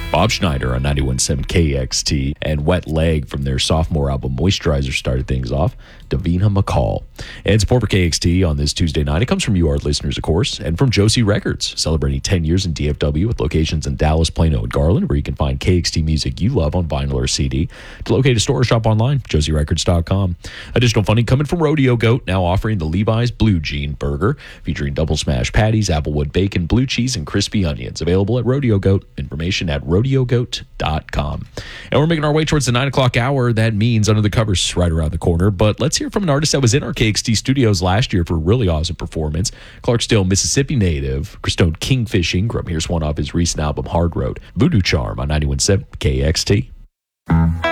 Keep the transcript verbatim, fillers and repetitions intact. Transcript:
Bob Schneider on ninety-one point seven K X T, and Wet Leg from their sophomore album Moisturizer started things off. Davina McCall. And support for K X T on this Tuesday night. It comes from you, our listeners, of course, and from Josie Records, celebrating ten years in D F W with locations in Dallas, Plano, and Garland, where you can find K X T music you love on vinyl or C D. To locate a store or shop online, josie records dot com. Additional funding coming from Rodeo Goat, now offering the Levi's Blue Jean Burger, featuring double smash patties, applewood bacon, blue cheese, and crispy onions. Available at Rodeo Goat. Information at rodeo goat dot com. And we're making our way towards the nine o'clock hour. That means Under the Covers right around the corner. But let's hear from an artist that was in our K X T studios last year for a really awesome performance. Clarksdale, Mississippi native, Christone Kingfish Ingram. Here's one off his recent album, Hard Road. Voodoo Charm on ninety-one point seven K X T.